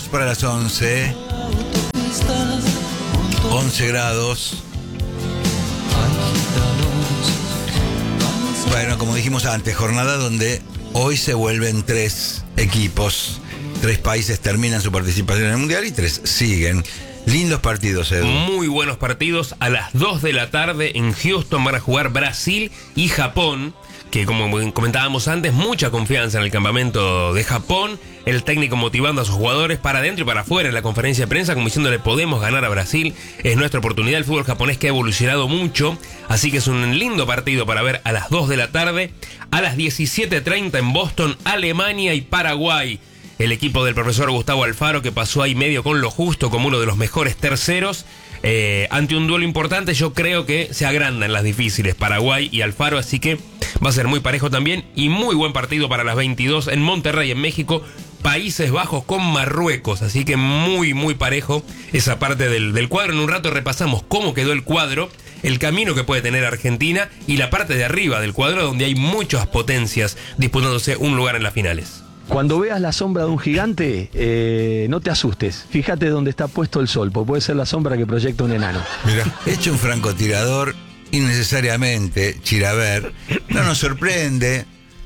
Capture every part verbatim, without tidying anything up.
minutos para las once. once grados. Bueno, como dijimos antes, jornada donde hoy se vuelven tres equipos. Tres países terminan su participación en el Mundial y tres siguen. Lindos partidos, Edu. Muy buenos partidos. A las dos de la tarde en Houston van a jugar Brasil y Japón, que como comentábamos antes, mucha confianza en el campamento de Japón. El técnico motivando a sus jugadores para adentro y para afuera en la conferencia de prensa, como diciéndole: podemos ganar a Brasil, es nuestra oportunidad. El fútbol japonés que ha evolucionado mucho, así que es un lindo partido para ver a las dos de la tarde. A las diecisiete treinta en Boston, Alemania y Paraguay. El equipo del profesor Gustavo Alfaro, que pasó ahí medio con lo justo como uno de los mejores terceros, eh, ante un duelo importante. Yo creo que se agrandan las difíciles Paraguay y Alfaro, así que va a ser muy parejo también. Y muy buen partido para las veintidós en Monterrey, en México, Países Bajos con Marruecos, así que muy muy parejo esa parte del, del cuadro. En un rato repasamos cómo quedó el cuadro, el camino que puede tener Argentina y la parte de arriba del cuadro, donde hay muchas potencias disputándose un lugar en las finales. Cuando veas la sombra de un gigante, eh, no te asustes. Fíjate dónde está puesto el sol, porque puede ser la sombra que proyecta un enano. Mira, hecho un francotirador innecesariamente, Chilavert, no nos sorprende.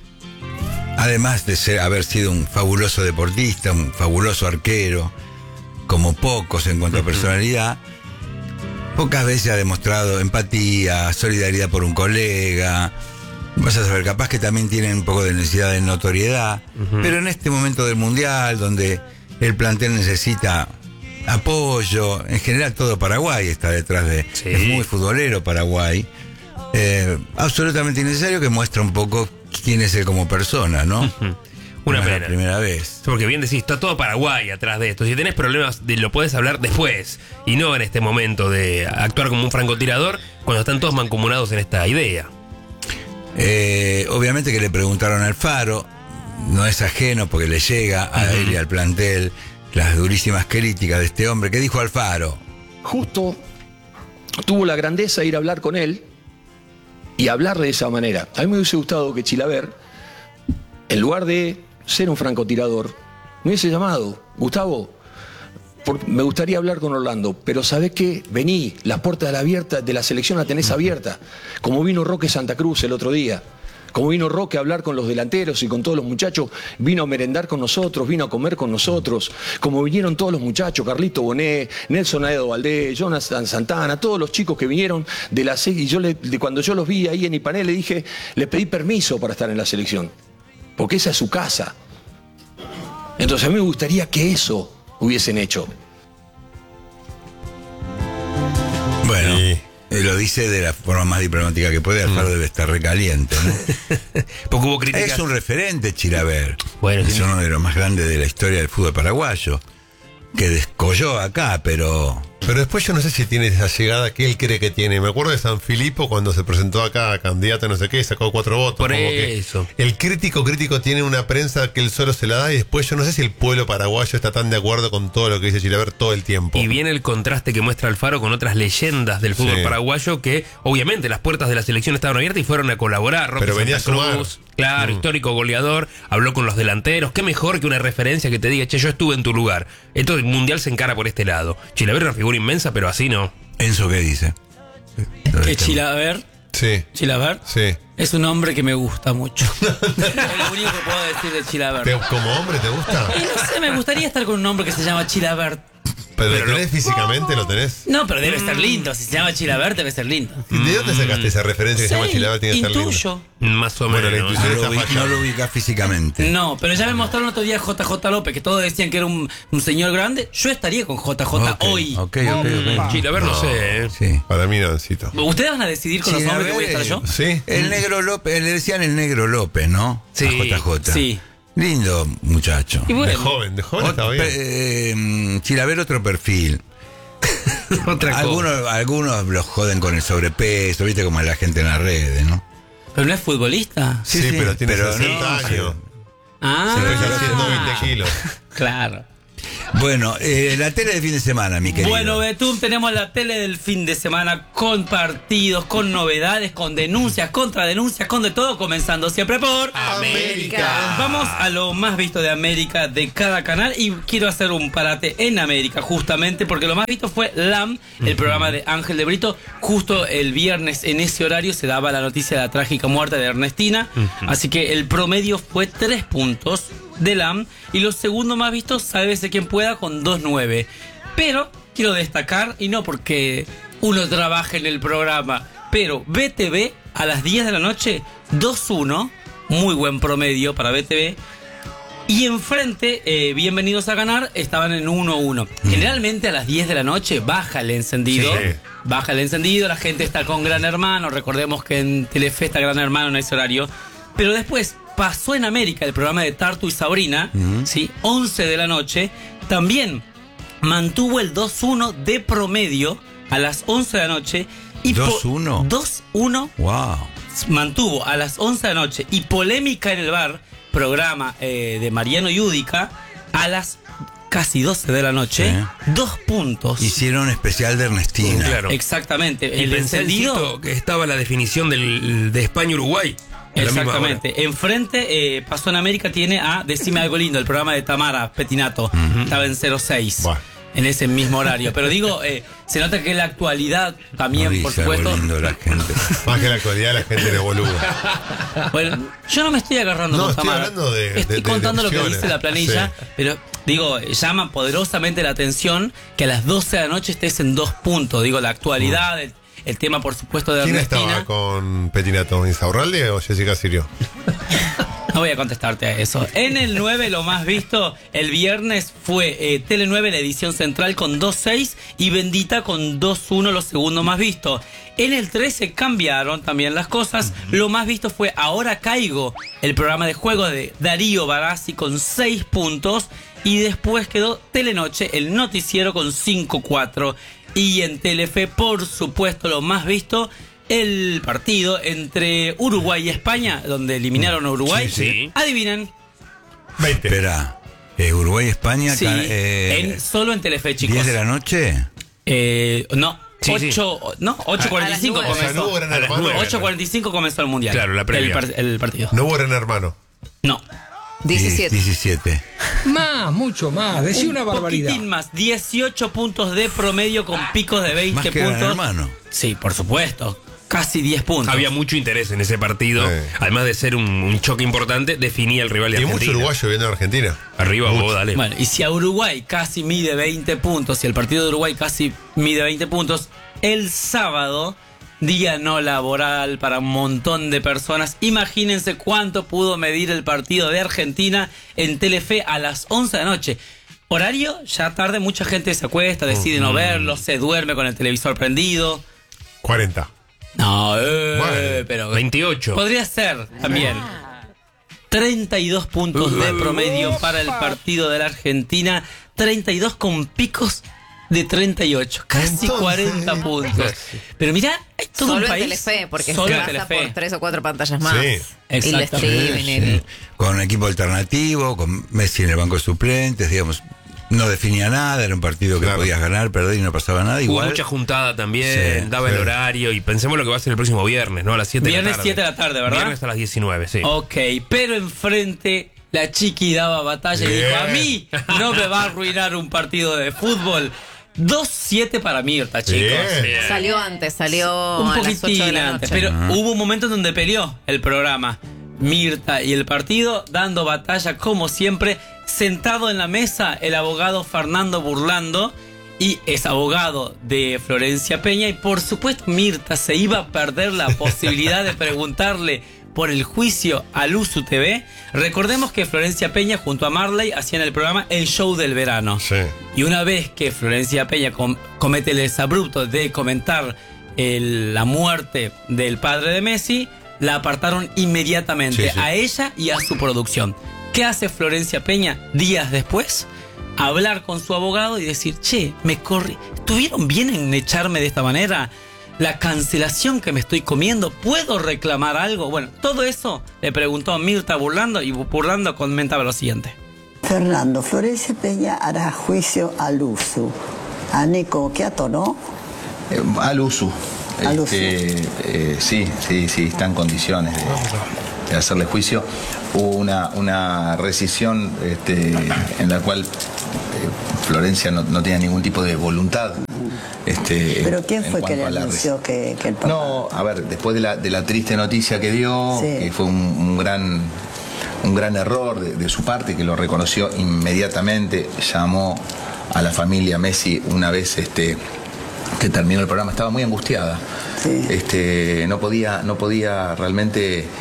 Además de ser, haber sido un fabuloso deportista, un fabuloso arquero, como pocos en cuanto a personalidad, pocas veces ha demostrado empatía, solidaridad por un colega. Vas a saber, capaz que también tienen un poco de necesidad de notoriedad, uh-huh. Pero en este momento del Mundial, donde el plantel necesita apoyo, en general todo Paraguay está detrás de... Sí. Es muy futbolero Paraguay. Eh, absolutamente innecesario, que muestra un poco quién es él como persona, ¿no? Uh-huh. Una no pena. Es la primera vez. Porque bien decís, está todo Paraguay atrás de esto. Si tenés problemas, de, lo podés hablar después, y no en este momento de actuar como un francotirador, cuando están todos mancomunados en esta idea. Eh, obviamente que le preguntaron a Alfaro, no es ajeno porque le llega a uh-huh. él y al plantel las durísimas críticas de este hombre. ¿Qué dijo Alfaro? Justo tuvo la grandeza de ir a hablar con él y hablar de esa manera. A mí me hubiese gustado que Chilavert, en lugar de ser un francotirador, me hubiese llamado: Gustavo, por, me gustaría hablar con Orlando, pero ¿sabés qué? Vení, las puertas de la, abierta, de la selección la tenés abierta, como vino Roque Santa Cruz el otro día, como vino Roque a hablar con los delanteros y con todos los muchachos, vino a merendar con nosotros, vino a comer con nosotros, como vinieron todos los muchachos, Carlito Bonet, Nelson Aedo Valdés, Jonathan Santana, todos los chicos que vinieron de la selección. Y yo le, de, cuando yo los vi ahí en Ipané, le dije, le pedí permiso para estar en la selección, porque esa es su casa. Entonces a mí me gustaría que eso hubiesen hecho. Bueno, sí. Lo dice de la forma más diplomática que puede. Alfaro mm. debe estar recaliente, ¿no? Porque hubo críticas. Es un referente, Chilavert. Bueno, es sí. uno de los más grandes de la historia del fútbol paraguayo, que descolló acá, pero... Pero después yo no sé si tiene esa llegada que él cree que tiene. Me acuerdo de San Filipo cuando se presentó acá candidato no sé qué, sacó cuatro votos. Por como eso. Que el crítico crítico tiene una prensa que él solo se la da, y después yo no sé si el pueblo paraguayo está tan de acuerdo con todo lo que dice Chilavert todo el tiempo. Y viene el contraste que muestra Alfaro con otras leyendas del fútbol sí. paraguayo, que obviamente las puertas de la selección estaban abiertas y fueron a colaborar. Roque Pero venía Santa a sumar. Cruz, claro, mm. histórico goleador, habló con los delanteros. Qué mejor que una referencia que te diga: che, yo estuve en tu lugar. Entonces el Mundial se encara por este lado. Chilavert es una figura inmensa, pero así no. ¿Enzo qué dice? Que Chilavert, sí. Chilavert sí. es un hombre que me gusta mucho. Es lo único que puedo decir de Chilavert. ¿Te, ¿Como hombre te gusta? Y no sé, me gustaría estar con un hombre que se llama Chilavert. ¿Pero, pero lo tenés no. físicamente? ¿Lo tenés? No, pero debe estar lindo. Si se llama Chilavert, debe ser lindo. ¿De dónde sacaste esa referencia que Sí, se llama Chilavert? Tiene que estar intuyo. lindo. Más o Bueno, menos. la intuición No lo, está ubica, fallando. no lo ubica físicamente. No, pero ya me mostraron otro día J J López, que todos decían que era un, un señor grande. Yo estaría con J J Okay, hoy. Ok, ok, ok. Chilavert no, no sé, ¿eh? Sí. Para mí no, necesito. ¿Ustedes van a decidir con los hombres que voy a estar yo? Sí. El Negro López, le decían el Negro López, ¿no? Sí, a J J. Sí. Lindo muchacho. Y bueno, De joven, de joven Ot- estaba bien. eh, Chilavert otro perfil. Otra algunos, cosa. algunos los joden con el sobrepeso, viste como la gente en las redes, ¿no? pero no es futbolista. Sí, Sí, sí, pero tiene pero sesenta no, años. Ah, Se pesa ciento veinte kilos. claro. Bueno, eh, la tele de fin de semana, mi querido. Bueno, Betún, tenemos la tele del fin de semana con partidos, con novedades, con denuncias, contradenuncias, con de todo, comenzando siempre por América. Vamos a lo más visto de América de cada canal y quiero hacer un parate en América justamente porque lo más visto fue L A M, el uh-huh. programa de Ángel de Brito. Justo el viernes en ese horario se daba la noticia de la trágica muerte de Ernestina, uh-huh. así que el promedio fue tres puntos de L A M y los segundos más vistos, sálvese quien pueda, con dos nueve. Pero quiero destacar, y no porque uno trabaje en el programa, pero B T V a las diez de la noche, dos uno, muy buen promedio para B T V. Y enfrente, eh, Bienvenidos a Ganar, estaban en uno uno. Mm. Generalmente a las diez de la noche baja el encendido. Sí. Baja el encendido, la gente está con Gran Hermano. Recordemos que en Telefe está Gran Hermano en ese horario. Pero después pasó en América el programa de Tartu y Sabrina, mm. ¿sí? once de la noche. También mantuvo el dos uno de promedio a las once de la noche. ¿dos uno? dos uno. Wow. Mantuvo a las once de la noche. Y Polémica en el Bar, programa eh, de Mariano Yudica, a las casi doce de la noche, sí. dos puntos. Hicieron un especial de Ernestina. Claro. Exactamente. Y el encendido que estaba la definición del, de España-Uruguay. Exactamente. Enfrente, eh, pasó en América, tiene a Decime Algo Lindo, el programa de Tamara Petinato. Uh-huh. Estaba en cero seis. Bueno. En ese mismo horario. Pero digo, eh, se nota que la actualidad también, no, por supuesto. Algo lindo la gente. Más que la actualidad, la gente de boluda. Bueno, yo no me estoy agarrando no, con estoy Tamara. hablando de, estoy de, contando de lo que dice la planilla, sí. Pero digo, llama poderosamente la atención que a las doce de la noche estés en dos puntos. Digo, la actualidad, uh. el, el tema, por supuesto, de ¿Quién Ernestina. estaba con Petinato? ¿Insaurralde o Jessica Sirio? No voy a contestarte a eso. En el nueve, lo más visto el viernes fue eh, Tele nueve, la edición central, con dos seis y Bendita con dos uno, los segundos más vistos. En el trece cambiaron también las cosas. Uh-huh. Lo más visto fue Ahora Caigo, el programa de juego de Darío Barassi con seis puntos. Y después quedó Telenoche, el noticiero, con cinco cuatro. Y en Telefe, por supuesto, lo más visto, el partido entre Uruguay y España, donde eliminaron a Uruguay. Sí, sí. Adivinen. veinte. Espera, eh, Uruguay y España. Sí, eh, en, solo en Telefe, chicos. ¿diez de la noche? Eh, no. Sí, ocho, sí. No, ocho cuarenta y cinco comenzó. O sea, no ocho cuarenta y cinco comenzó el mundial. Claro, la previa. El, par, el partido. No hubo Gran Hermano. No. diecisiete. diecisiete. Más, mucho más. Decí una barbaridad. Un poquitín más. dieciocho puntos de promedio con picos de veinte más que puntos. Gran Hermano. Sí, por supuesto. Casi diez puntos. Había mucho interés en ese partido. Sí. Además de ser un, un choque importante, definía el rival de Y Argentina. mucho uruguayo viendo en Argentina. Arriba mucho. vos, dale. Bueno, y si a Uruguay casi mide veinte puntos, si el partido de Uruguay casi mide veinte puntos, el sábado, día no laboral para un montón de personas, imagínense cuánto pudo medir el partido de Argentina en Telefe a las once de la noche. Horario, ya tarde, mucha gente se acuesta, decide uh-huh. no verlo, se duerme con el televisor prendido. cuarenta. No, eh, bueno, pero... veintiocho. Podría ser también. treinta y dos puntos de promedio para el partido de la Argentina. treinta y dos con picos de treinta y ocho. Casi Entonces, cuarenta puntos. Pero mirá, hay todo solo un país. En Telefe, porque solo se en pasa Telefe. por tres o cuatro pantallas más. Sí. El streaming. Sí. El... Con un equipo alternativo, con Messi en el banco de suplentes, digamos. No definía nada, era un partido que claro. podías ganar, perder y no pasaba nada. Hubo igual. mucha juntada también, Sí, daba sí. el horario y pensemos lo que va a ser el próximo viernes, ¿no? A las siete de la tarde. Viernes siete de la tarde, ¿verdad? Viernes a las diecinueve, sí. Ok, pero enfrente la chiqui daba batalla Bien. y dijo, a mí no me va a arruinar un partido de fútbol. dos siete para Mirta, chicos. Bien. Bien. Salió antes, salió Un a las ocho de poquitín la antes, noche. pero Ajá. hubo un momento en donde peleó el programa. Mirta y el partido dando batalla como siempre, sentado en la mesa el abogado Fernando Burlando, y es abogado de Florencia Peña, y por supuesto Mirta se iba a perder la posibilidad de preguntarle por el juicio a Luzu T V. Recordemos que Florencia Peña junto a Marley hacían el programa El Show del Verano. Sí. Y una vez que Florencia Peña com- comete el exabrupto de comentar el- la muerte del padre de Messi, la apartaron inmediatamente, Sí, sí. a ella y a su producción. ¿Qué hace Florencia Peña días después? Hablar con su abogado y decir, che, me corrí, ¿estuvieron bien en echarme de esta manera? La cancelación que me estoy comiendo, ¿puedo reclamar algo? Bueno, todo eso le preguntó a Mirta Burlando, y Burlando comentaba lo siguiente. Fernando, Florencia Peña hará juicio al uso. A Nico Quiato, ¿no? Eh, al uso. Al Este, eh, sí, sí, sí, está en condiciones de, de hacerle juicio. Hubo una, una rescisión este, en la cual eh, Florencia no, no tenía ningún tipo de voluntad. Este, ¿Pero quién en fue que cuanto le a la anunció que, que el papá? No, a ver, después de la, de la triste noticia que dio, Sí. que fue un, un gran un gran error de, de su parte, que lo reconoció inmediatamente, llamó a la familia Messi una vez este, que terminó el programa, estaba muy angustiada. Sí. Este, no podía, no podía realmente eh,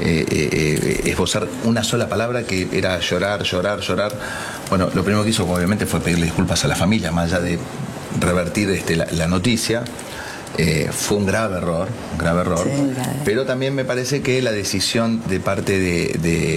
eh, esbozar una sola palabra, que era llorar, llorar, llorar. Bueno, lo primero que hizo obviamente fue pedirle disculpas a la familia, más allá de revertir este, la, la noticia. Eh, fue un grave error, un grave error. Sí, grave. Pero también me parece que la decisión de parte de,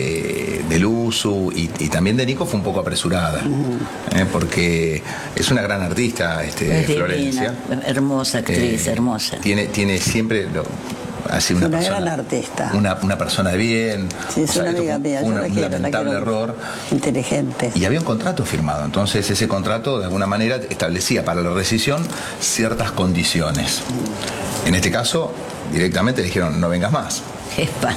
de, de Luzu y, y también de Nico fue un poco apresurada, uh-huh. eh, porque es una gran artista, este, Es divina, Florencia. hermosa actriz, Eh, hermosa. Tiene, tiene siempre lo, ha sido Es una, una persona, gran artista. Una, una persona de bien. Sí, es O sea, una esto amiga fue mía, yo una- la un quiero, la lamentable quiero. error. Inteligente. Y había un contrato firmado, entonces ese contrato de alguna manera establecía para la rescisión ciertas condiciones. En este caso, directamente le dijeron, no vengas más. Qué espanto.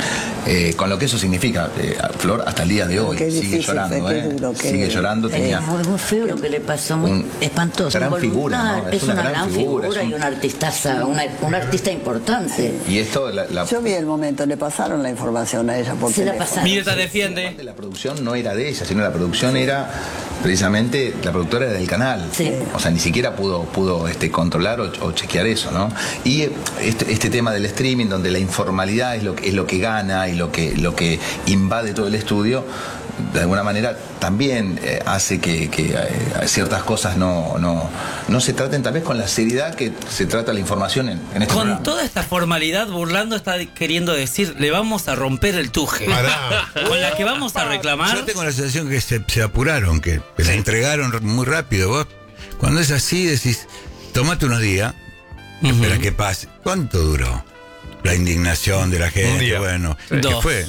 Eh, con lo que eso significa, eh, Flor hasta el día de hoy Qué sigue difícil llorando, fue, qué eh, duro, qué- sigue llorando, tenía Es muy, muy feo lo que le pasó, muy un- espantoso. gran figura, involuntario. ¿no? Es, una, gran figura, es un- y una artistaza, una, una artista importante. y esto la, la- Yo vi el momento, le pasaron la información a ella por Se la teléfono. pasaron. Mirta defiende. la producción no era de ella, sino la producción era precisamente la productora era del canal. Sí. O sea, ni siquiera pudo, pudo este, controlar o, o chequear eso, ¿no? Y este, este tema del streaming, donde la informalidad es lo que, es lo que gana y lo que, lo que invade todo el estudio, de alguna manera también eh, hace que, que eh, ciertas cosas no, no, no se traten tal vez con la seriedad que se trata la información en, en este Con programa. toda esta formalidad, Burlando está queriendo decir, le vamos a romper el tuje. Pará. Con la que vamos a reclamar. Yo tengo la sensación que se, se apuraron, que, que la entregaron muy rápido. Vos, cuando es así, decís, tomate unos días, Ujú. espera que pase. ¿Cuánto duró? La indignación de la gente, día. bueno, Sí. ¿qué Dos. fue?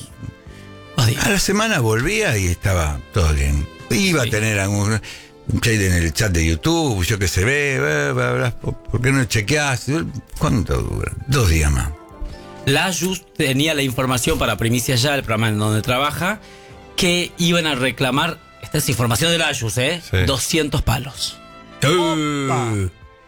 Dos días. A la semana volvía y estaba todo bien. Iba Sí. a tener algún un shade en el chat de YouTube, yo que se ve, bla, bla, bla, ¿por qué no chequeás? ¿Cuánto dura? Dos días más. La Just tenía la información para Primicia Ya, el programa en donde trabaja, que iban a reclamar, esta es información de la Just, ¿eh? Sí. doscientos palos. Uh,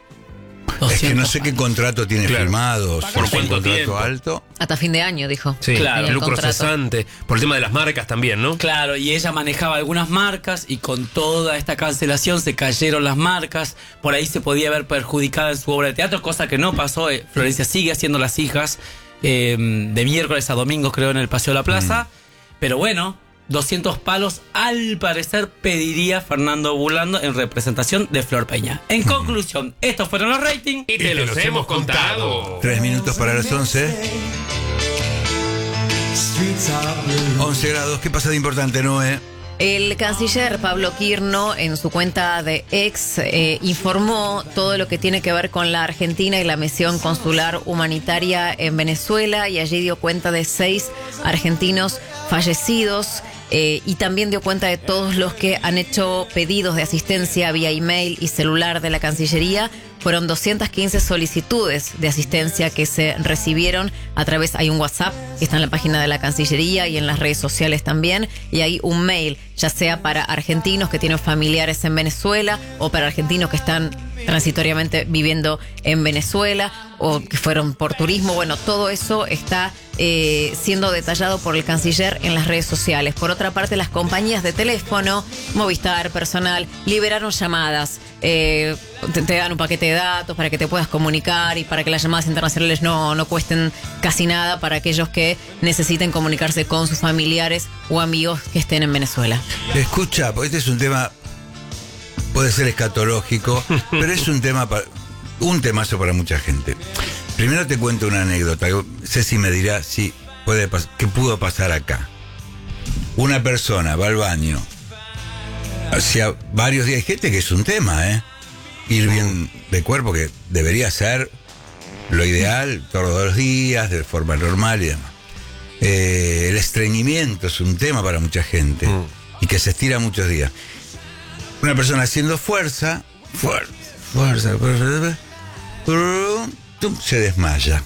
es que no sé qué contrato tiene Claro. firmado, si ¿Por es un cuánto contrato tiempo? alto. Hasta fin de año, dijo. Sí, Claro, el lucro contrato. cesante. Por el tema de las marcas también, ¿no? Claro, y ella manejaba algunas marcas y con toda esta cancelación se cayeron las marcas. Por ahí se podía ver perjudicada en su obra de teatro, cosa que no pasó. Eh, Florencia sigue haciendo Las Hijas eh, de miércoles a domingos, creo, en el Paseo de la Plaza. Pero bueno, doscientos palos al parecer pediría Fernando Burlando en representación de Flor Peña. En conclusión, estos fueron los ratings. Y te los hemos contado. Tres minutos para las once. once grados. ¿Qué pasa de importante, Noé? El canciller Pablo Quirno en su cuenta de ex eh, informó todo lo que tiene que ver con la Argentina y la misión consular humanitaria en Venezuela, y allí dio cuenta de seis argentinos fallecidos. Eh, y también dio cuenta de todos los que han hecho pedidos de asistencia vía email y celular de la Cancillería. Fueron doscientas quince solicitudes de asistencia que se recibieron a través, hay un WhatsApp que está en la página de la Cancillería y en las redes sociales también, y hay un mail, ya sea para argentinos que tienen familiares en Venezuela o para argentinos que están transitoriamente viviendo en Venezuela o que fueron por turismo. Bueno, todo eso está eh, siendo detallado por el canciller en las redes sociales. Por otra parte, las compañías de teléfono, Movistar, Personal, liberaron llamadas. Eh, te, te dan un paquete de datos para que te puedas comunicar y para que las llamadas internacionales no, no cuesten casi nada para aquellos que necesiten comunicarse con sus familiares o amigos que estén en Venezuela. Escucha, porque este es un tema, puede ser escatológico, pero es un tema, pa- un temazo para mucha gente. Primero te cuento una anécdota. Ceci me dirá si puede pas- qué pudo pasar acá. Una persona va al baño hacía varios días. Hay gente que es un tema, ¿eh? Ir bien de cuerpo, que debería ser lo ideal todos los días, de forma normal y demás. Eh, el estreñimiento es un tema para mucha gente. Mm. y que se estira muchos días. Una persona haciendo fuerza, fuerza, fuerza, fuerza, fuerza se desmaya.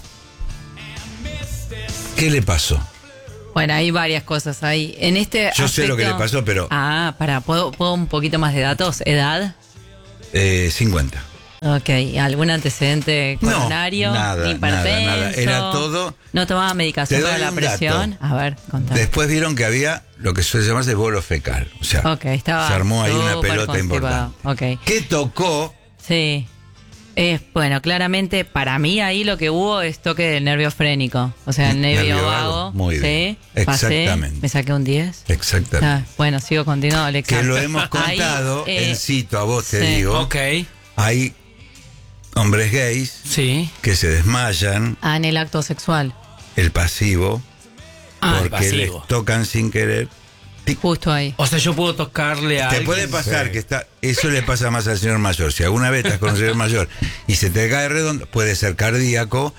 ¿Qué le pasó? Bueno, hay varias cosas ahí. En este Yo sé lo que le aspecto- pasó, pero Ah, para, ¿puedo, ¿puedo un poquito más de datos? ¿Edad? eh, cincuenta. Ok, ¿algún antecedente No, coronario? nada, Ni hipertenso. nada, nada. Era todo- ¿No tomaba Te medicación doy para la un presión? dato. A ver, contame. Después vieron que había lo que suele llamarse bolo fecal. O sea, Ok, estaba se armó ahí una súper pelota constipado. importante. Ok, ¿Qué tocó? sí. Es, bueno, claramente para mí ahí lo que hubo es toque del nervio frénico. O sea, el nervio, Nervio vago. vago, muy bien. Sí, pasé, Exactamente. me saqué un diez. Exactamente. Ah, bueno, sigo continuando, Que Alexander. lo hemos Ahí, contado eh, en cito, a vos te sí. digo. Ok. Hay hombres gays Sí. que se desmayan, Ah, en el acto sexual. el pasivo, Ah, el porque les pasivo. tocan sin querer. Justo ahí. O sea, yo puedo tocarle a Te alguien. puede pasar que está, eso le pasa más al señor mayor. Si alguna vez estás con un señor mayor y se te cae redondo, puede ser cardíaco,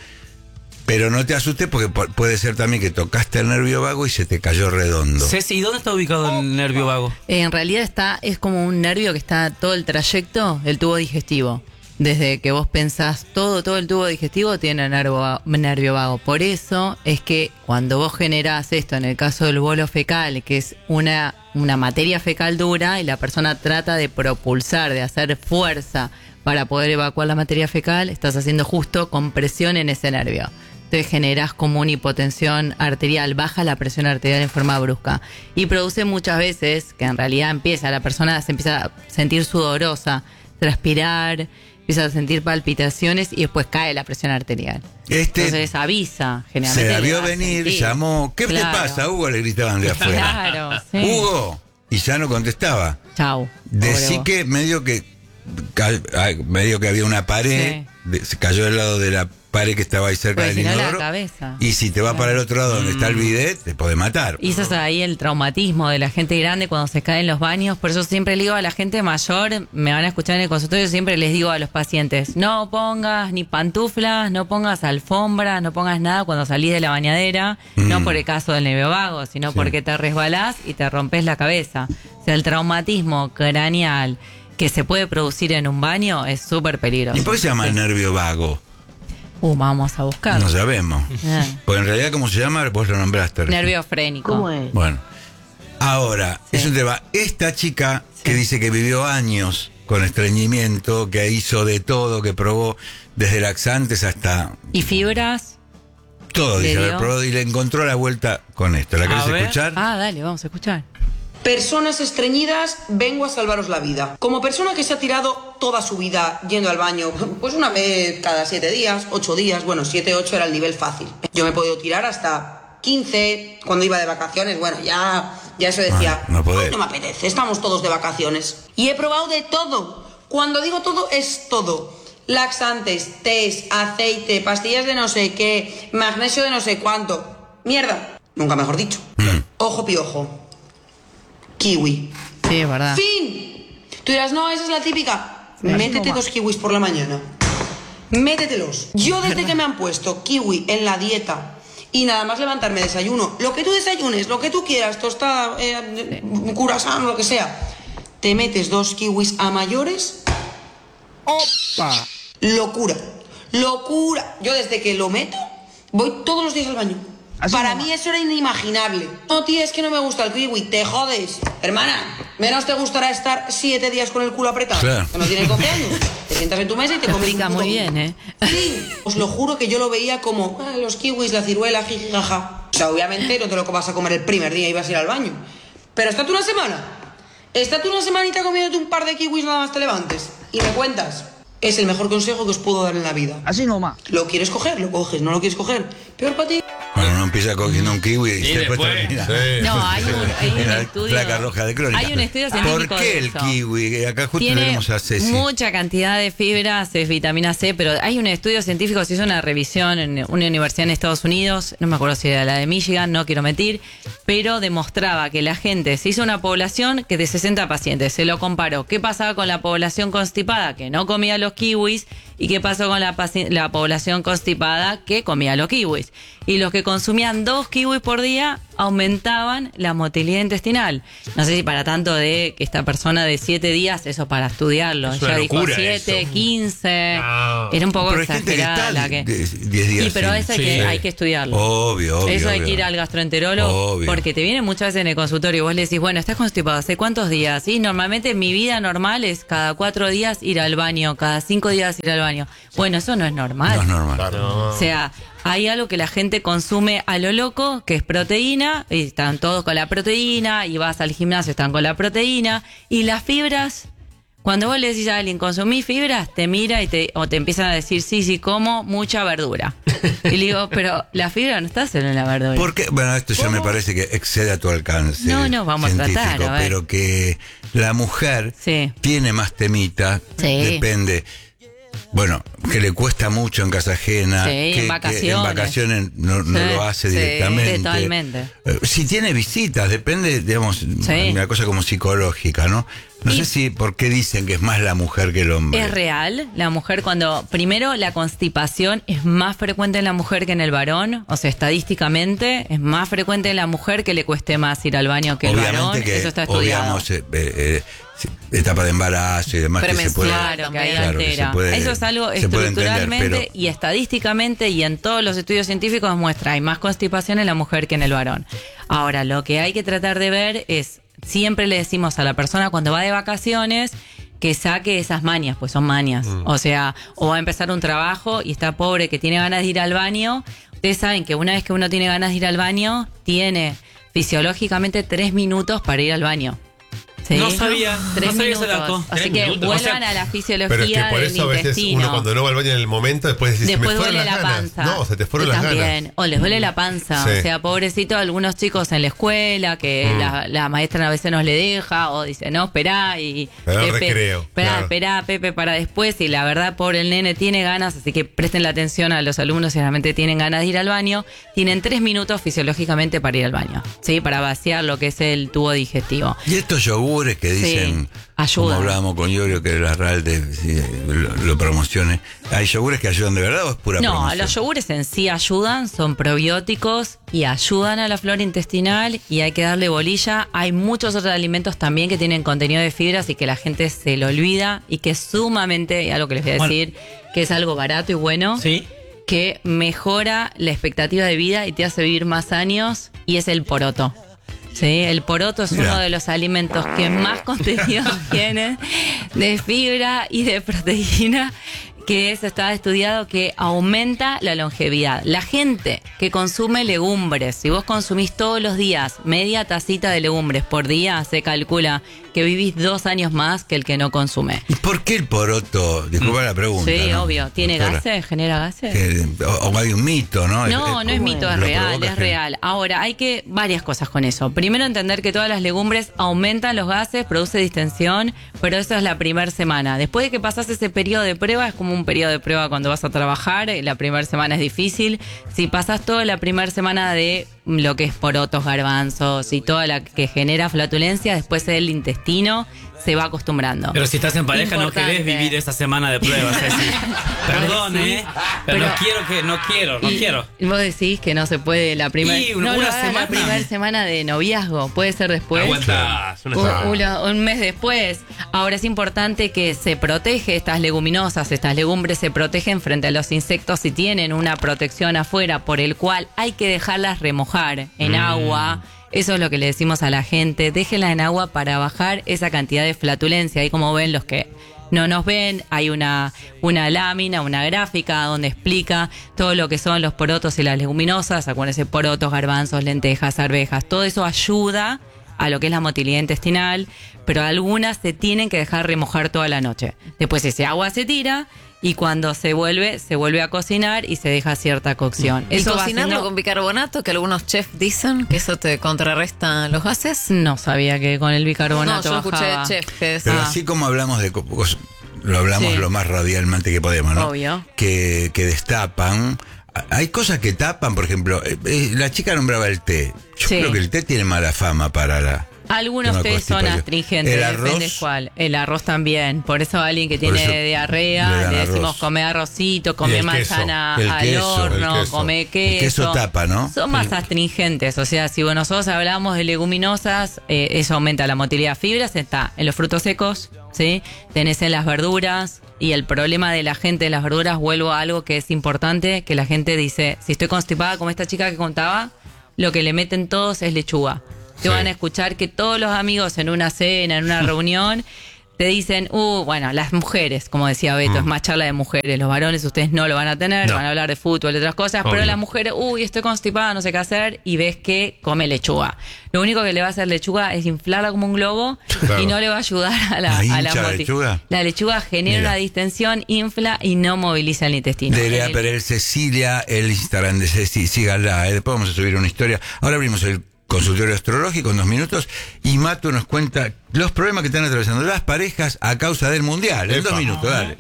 pero no te asustes porque pu- puede ser también que tocaste el nervio vago y se te cayó redondo. Ceci, ¿y dónde está ubicado el nervio vago? Eh, en realidad está, es como un nervio que está todo el trayecto del tubo digestivo. Desde que vos pensás todo, todo el tubo digestivo tiene nervio, nervio vago. Por eso es que cuando vos generás esto, en el caso del bolo fecal, que es una, una materia fecal dura y la persona trata de propulsar, de hacer fuerza para poder evacuar la materia fecal, estás haciendo justo compresión en ese nervio. Entonces generás como una hipotensión arterial, baja la presión arterial en forma brusca. Y produce muchas veces que en realidad empieza, la persona se empieza a sentir sudorosa, transpirar, empieza a sentir palpitaciones y después cae la presión arterial. Este Entonces avisa, generalmente. se la le vio va a venir, sentir. llamó. ¿Qué Claro. te pasa, Hugo? Le gritaban de afuera. Claro, sí. Hugo. Y ya no contestaba. Chau. Decí pobre vos. que medio que ca- ah, medio que había una pared, Sí. de- se cayó del lado de la pared que estaba ahí cerca Pues del si no, la inodoro. cabeza. Y si te va para el otro lado donde está el bidet, te puede matar. Y eso es ahí el traumatismo de la gente grande cuando se cae en los baños. Por eso siempre le digo a la gente mayor, me van a escuchar en el consultorio, siempre les digo a los pacientes, no pongas ni pantuflas, no pongas alfombras, no pongas nada cuando salís de la bañadera, Mm. no por el caso del nervio vago, sino porque te resbalás y te rompes la cabeza. O sea, el traumatismo craneal que se puede producir en un baño es súper peligroso. ¿Y por qué se llama nervio vago? Uh, vamos a buscar. No sabemos. Ah. Pues en realidad, ¿cómo se llama? Vos lo nombraste. recién. Nervio frénico. es? Bueno. Ahora, es un tema. Esta chica que dice que vivió años con estreñimiento, que hizo de todo, que probó desde laxantes hasta ¿Y fibras? todo, ¿Le dice dio? haber probado y le encontró la vuelta con esto. ¿La querés A ver. escuchar? Ah, dale, vamos a escuchar. Personas estreñidas, vengo a salvaros la vida. Como persona que se ha tirado toda su vida yendo al baño, pues una vez cada siete días, ocho días, bueno, siete, ocho era el nivel fácil. Yo me he podido tirar hasta quince, cuando iba de vacaciones, bueno, ya, ya eso decía, Ah, no podés. "Ay, no me apetece, estamos todos de vacaciones. Y he probado de todo. Cuando digo todo, es todo. Laxantes, tés, aceite, pastillas de no sé qué, magnesio de no sé cuánto. Mierda, nunca mejor dicho. Ojo piojo. Kiwi. Sí, es verdad. ¡Fin! Tú dirás, no, esa es la típica. Sí. Métete No dos kiwis por la mañana. Métetelos. Yo desde que me han puesto kiwi en la dieta y nada más levantarme desayuno, lo que tú desayunes, lo que tú quieras, tostada, eh, curasán, lo que sea, te metes dos kiwis a mayores. ¡Opa! Locura. Locura. Yo desde que lo meto, voy todos los días al baño. Para mí eso era inimaginable. No, tía, es que no me gusta el kiwi. Te jodes. Hermana, menos te gustará estar siete días con el culo apretado. Claro. Que no tienes doce años. Te sientas en tu mesa y te comes Explica un puto muy kiwi. bien, ¿eh? Sí, os lo juro que yo lo veía como ah, los kiwis, la ciruela, jiji, jaja. O sea, obviamente no te lo vas a comer el primer día y vas a ir al baño. Pero estate una semana. Estate una semanita comiéndote un par de kiwis nada más te levantes. Y me cuentas. Es el mejor consejo que os puedo dar en la vida. Así nomás. Lo quieres coger, lo coges. No lo quieres coger, peor para ti. Bueno, uno empieza cogiendo un kiwi y, Y después, después- termina. Sí. No, hay un, hay un en la estudio. placa roja de crónica. Hay un estudio ¿Por científico qué de el eso. kiwi? Acá justo Tiene tenemos a Ceci. mucha cantidad de fibras, es vitamina C, pero hay un estudio científico, se hizo una revisión en una universidad en Estados Unidos, no me acuerdo si era la de Michigan, no quiero mentir, pero demostraba que la gente, se hizo una población que de sesenta pacientes, se lo comparó. ¿Qué pasaba con la población constipada que no comía los kiwis? ¿Y qué pasó con la, paci- la población constipada que comía los kiwis? Y los que que consumían dos kiwis por día aumentaban la motilidad intestinal. No sé si para tanto de que esta persona de siete días, eso para estudiarlo. Es Ella una dijo locura siete, eso. quince. No. Era un poco Pero hay gente que exagerada está la que. diez días Sí, pero sin- eso hay, Sí. que, hay que estudiarlo. Obvio, obvio. Eso hay obvio. que ir al gastroenterólogo Obvio. porque te vienen muchas veces en el consultorio y vos le decís, bueno, estás constipado, ¿hace cuántos días? Y normalmente mi vida normal es cada cuatro días ir al baño, cada cinco días ir al baño. Bueno, eso no es normal. No es normal. O sea, hay algo que la gente consume a lo loco, que es proteína, y están todos con la proteína, y vas al gimnasio, están con la proteína, y las fibras, cuando vos le decís a alguien, consumí fibras, te mira y te, o te empiezan a decir, sí, sí, como mucha verdura. Y le digo, pero la fibra no está solo en la verdura. Porque, bueno, esto ya ¿Cómo? me parece que excede a tu alcance. No, no, vamos a científico, tratar, a ver. pero que la mujer Sí. tiene más temita, Sí. depende. Bueno, que le cuesta mucho en casa ajena, Sí, que, en que vacaciones. en vacaciones no, no Sí, lo hace sí, directamente. totalmente. Eh, Si tiene visitas, depende, digamos, una cosa como psicológica, ¿no? No Y- sé si por qué dicen que es más la mujer que el hombre. Es real, la mujer cuando, primero la constipación es más frecuente en la mujer que en el varón, o sea, estadísticamente es más frecuente en la mujer que le cueste más ir al baño que el varón, que eso está estudiado. obviamos, eh, eh, eh, etapa de embarazo y demás que se puede, Claro, que ahí claro, que altera. se puede- Eso es algo se puede entender, estructuralmente pero- y estadísticamente y en todos los estudios científicos muestra hay más constipación en la mujer que en el varón. Ahora, lo que hay que tratar de ver es, siempre le decimos a la persona cuando va de vacaciones que saque esas mañas, pues son mañas. Mm. O sea, o va a empezar un trabajo y está pobre que tiene ganas de ir al baño. Ustedes saben que una vez que uno tiene ganas de ir al baño, tiene fisiológicamente tres minutos para ir al baño. ¿Sí? No sabía, Tres no sabía ese minutos. dato. Así Tres que minutos. vuelvan O sea, a la fisiología Pero es que por del eso a veces intestino. uno cuando no va al baño en el momento, después decís, Después se me fueron duele las la ganas. panza. No, se te fueron las También. ganas. O les duele la panza. Sí. O sea, pobrecito, algunos chicos en la escuela que Mm. la, la maestra a veces nos le deja o dice, no, esperá y... Esperá el recreo, Esperá, claro. esperá, Pepe, para después. Y la verdad, pobre el nene tiene ganas, así que presten la atención a los alumnos si realmente tienen ganas de ir al baño. Tienen tres minutos fisiológicamente para ir al baño, ¿sí? Para vaciar lo que es el tubo digestivo. Y estos yogures que dicen, ayudan. como hablábamos con Yorio, que la R A L de, sí, lo, lo promocione, ¿hay yogures que ayudan de verdad o es pura No, promoción? los yogures en sí ayudan, son probióticos y ayudan a la flora intestinal y hay que darle bolilla. Hay muchos otros alimentos también que tienen contenido de fibras y que la gente se lo olvida y que es sumamente, y algo que les voy a Bueno. decir, que es algo barato y bueno, Sí. que mejora la expectativa de vida y te hace vivir más años y es el poroto. Sí, el poroto es Mira. uno de los alimentos que más contenido tiene de fibra y de proteína, que eso está estudiado que aumenta la longevidad. La gente que consume legumbres, si vos consumís todos los días media tacita de legumbres por día, se calcula que vivís dos años más que el que no consume. ¿Y por qué el poroto? Disculpa la pregunta. Sí, ¿no? obvio. ¿Tiene Doctora? gases? ¿Genera gases? Que- o, o hay un mito, ¿no? No, no es mito, es lo real, provoca es que- real. Ahora, hay que varias cosas con eso. Primero, entender que todas las legumbres aumentan los gases, produce distensión, pero eso es la primera semana. Después de que pasas ese periodo de prueba, es como un periodo de prueba cuando vas a trabajar, la primera semana es difícil. Si pasas toda la primera semana de lo que es porotos, garbanzos y toda la que genera flatulencia, después el intestino se va acostumbrando. Pero si estás en pareja Importante. no querés vivir esa semana de pruebas, Ceci. Perdón, Sí, ¿eh? Pero, pero- no quiero que, no quiero, no Y- quiero. y vos decís que no se puede la primera Y no una lo hagas semana. la primera semana de noviazgo, puede ser después. Aguantás una Un, semana. un- un mes después. Ahora es importante que se protege estas leguminosas, estas legumbres se protegen frente a los insectos y tienen una protección afuera por el cual hay que dejarlas remojar en Mm. agua. Eso es lo que le decimos a la gente, déjenla en agua para bajar esa cantidad de flatulencia. Ahí como ven los que no nos ven, hay una, una lámina, una gráfica donde explica todo lo que son los porotos y las leguminosas, acuérdense, porotos, garbanzos, lentejas, arvejas, todo eso ayuda a lo que es la motilidad intestinal, pero algunas se tienen que dejar remojar toda la noche. Después ese agua se tira y cuando se vuelve, se vuelve a cocinar y se deja cierta cocción. ¿Y Eso va cocinarlo haciendo- con bicarbonato, que algunos chefs dicen que eso te contrarresta los gases? No sabía que con el bicarbonato No, yo escuché bajaba. de chefs que Pero Ah. así como hablamos de co- cos- lo hablamos Sí. lo más radialmente que podemos, ¿no? Obvio. Que, que destapan. A- Hay cosas que tapan, por ejemplo, eh, eh, la chica nombraba el té. Yo Sí. creo que el té tiene mala fama para la, Algunos Tema tés son constipación. astringentes, ¿El depende arroz? cuál. El arroz también. Por eso a alguien que Por tiene eso le diarrea dan le decimos arroz. come arrocito, Y come el queso, manzana el al queso, el horno, queso. come El queso. queso tapa, ¿no? Son más astringentes. O sea, si nosotros hablamos de leguminosas, eh, eso aumenta la motilidad. Fibras está en los frutos secos, ¿sí? Tenés en las verduras. Y el problema de la gente de las verduras, vuelvo a algo que es importante, que la gente dice, si estoy constipada como esta chica que contaba, lo que le meten todos es lechuga. Te Sí. van a escuchar que todos los amigos en una cena, en una reunión, te dicen, uh, bueno, las mujeres, como decía Beto, Mm. es más charla de mujeres. Los varones ustedes no lo van a tener, No. van a hablar de fútbol, de otras cosas, Obvio. pero las mujeres, uy, estoy constipada, no sé qué hacer, y ves que come lechuga. Lo único que le va a hacer lechuga es inflarla como un globo Claro. y no le va a ayudar a la, ¿Ah, a hincha la moti- lechuga? La lechuga genera Mira. una distensión, infla y no moviliza el intestino. De Lea El- Perel Cecilia, el Instagram de Ceci, síganla, eh, después vamos a subir una historia. Ahora abrimos el consultorio astrológico en dos minutos y Matu nos cuenta los problemas que están atravesando las parejas a causa del mundial. En Epa. dos minutos, dale.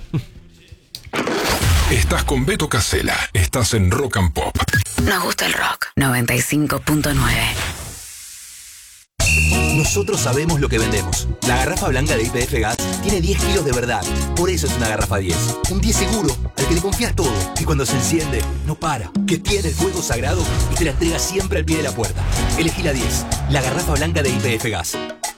Estás con Beto Casella. Estás en Rock and Pop. Nos gusta el rock. noventa y cinco punto nueve. Nosotros sabemos lo que vendemos. La garrafa blanca de I P F Gas tiene diez kilos de verdad. Por eso es una garrafa diez. Un diez seguro, al que le confías todo. Y cuando se enciende, no para. Que tiene el fuego sagrado y te la entrega siempre al pie de la puerta. Elegí la diez. La garrafa blanca de I P F Gas.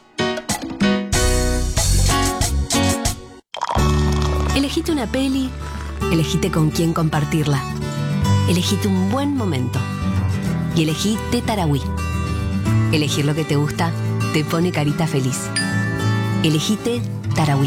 Elegite una peli. Elegite con quién compartirla. Elegite un buen momento. Y elegí Tetarawi. Elegir lo que te gusta te pone carita feliz. Elegite Tarawi.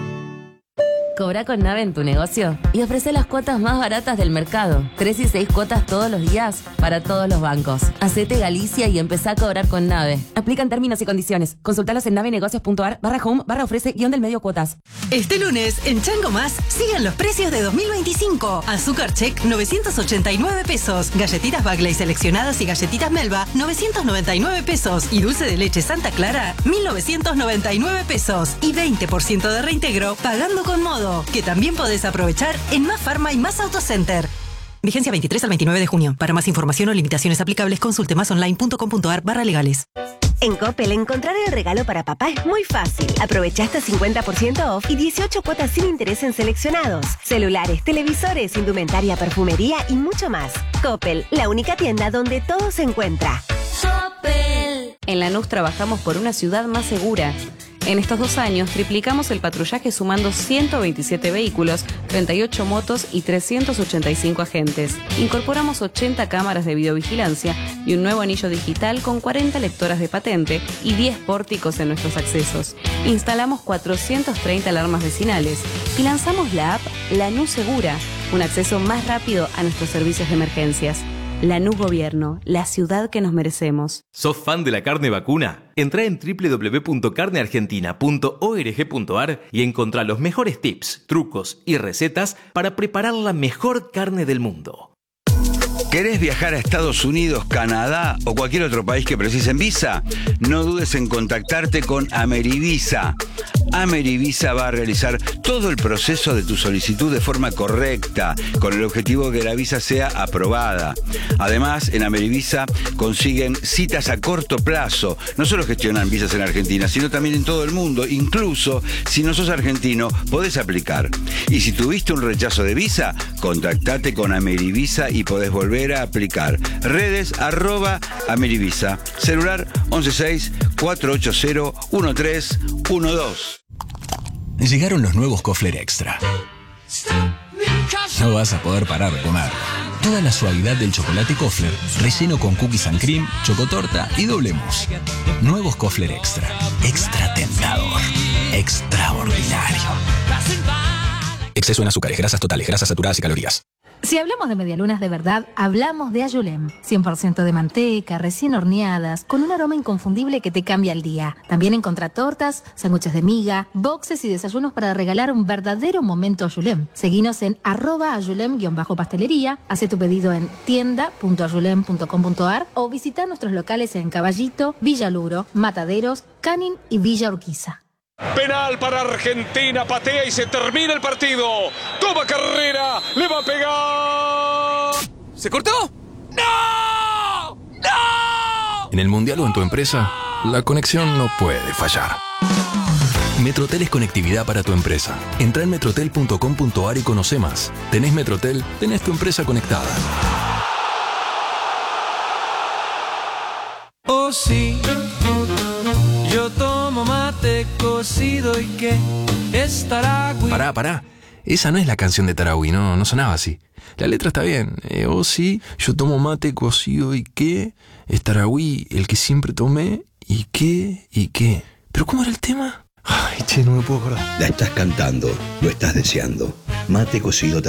Cobra con Nave en tu negocio y ofrece las cuotas más baratas del mercado. Tres y seis cuotas todos los días para todos los bancos. Hacete Galicia y empezá a cobrar con Nave. Aplican términos y condiciones. Consultalos en navenegocios.ar barra home barra ofrece guión del medio cuotas. Este lunes, en Chango Más, sigan los precios de dos mil veinticinco. Azúcar Check, novecientos ochenta y nueve pesos. Galletitas Bagley seleccionadas y galletitas Melba, novecientos noventa y nueve pesos. Y dulce de leche Santa Clara, mil novecientos noventa y nueve pesos. Y veinte por ciento de reintegro pagando con Modo, que también podés aprovechar en Más Farma y Más Autocenter. Vigencia veintitrés al veintinueve de junio. Para más información o limitaciones aplicables, consulte másonline.com.ar barra legales. En Coppel, encontrar el regalo para papá es muy fácil. Aprovecha hasta cincuenta por ciento off y dieciocho cuotas sin interés en seleccionados. Celulares, televisores, indumentaria, perfumería y mucho más. Coppel, la única tienda donde todo se encuentra. Coppel. En Lanús trabajamos por una ciudad más segura. En estos dos años triplicamos el patrullaje sumando ciento veintisiete vehículos, treinta y ocho motos y trescientos ochenta y cinco agentes. Incorporamos ochenta cámaras de videovigilancia y un nuevo anillo digital con cuarenta lectoras de patente y diez pórticos en nuestros accesos. Instalamos cuatrocientas treinta alarmas vecinales y lanzamos la app Lanús Segura, un acceso más rápido a nuestros servicios de emergencias. Lanús Gobierno, la ciudad que nos merecemos. ¿Sos fan de la carne vacuna? Entrá en doble u doble u doble u punto carne argentina punto org punto ar y encontrá los mejores tips, trucos y recetas para preparar la mejor carne del mundo. ¿Querés viajar a Estados Unidos, Canadá o cualquier otro país que precisen visa? No dudes en contactarte con Amerivisa. Amerivisa va a realizar todo el proceso de tu solicitud de forma correcta, con el objetivo de que la visa sea aprobada. Además, en Amerivisa consiguen citas a corto plazo. No solo gestionan visas en Argentina, sino también en todo el mundo. Incluso, si no sos argentino, podés aplicar. Y si tuviste un rechazo de visa, contactate con Amerivisa y podés volver a aplicar. Redes arroba Amerivisa. Celular once seis cuatro ocho cero uno tres uno dos. Llegaron los nuevos Kofler Extra. No vas a poder parar de comer. Toda la suavidad del chocolate Kofler, relleno con cookies and cream, chocotorta y doble mousse. Nuevos Kofler Extra. Extra tentador. Extraordinario. Exceso en azúcares, grasas totales, grasas saturadas y calorías. Si hablamos de medialunas de verdad, hablamos de Ayulem. cien por ciento de manteca, recién horneadas, con un aroma inconfundible que te cambia el día. También encontrá tortas, sándwiches de miga, boxes y desayunos para regalar un verdadero momento Ayulem. Seguinos en arroba ayulem-pastelería, hace tu pedido en tienda punto ayulem punto com punto ar o visita nuestros locales en Caballito, Villa Luro, Mataderos, Canin y Villa Urquiza. Penal para Argentina, patea y se termina el partido. Toma carrera, le va a pegar. ¿Se cortó? ¡No! ¡No! En el Mundial o en tu empresa, la conexión no puede fallar. Metrotel es conectividad para tu empresa. Entra en metrotel punto com punto a r y conoce más. Tenés Metrotel, tenés tu empresa conectada. Oh sí, yo tomo mate cocido y que es Tarahui. Pará, pará. Esa no es la canción de Tarahui, no, no sonaba así. La letra está bien. Eh, oh sí, yo tomo mate cocido y qué es Tarahui, el que siempre tomé y qué y qué. ¿Pero cómo era el tema? Ay, che, no me puedo acordar. La estás cantando, lo estás deseando. Mate cocido